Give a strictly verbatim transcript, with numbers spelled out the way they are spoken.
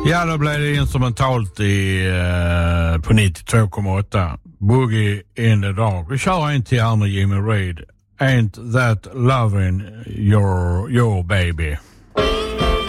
Ja, då blev det instrumentalt i, uh, på nittiotvå komma åtta. Boogie in the Dark. Vi kör en till här med Jimmy Reed. Ain't that loving your, your baby?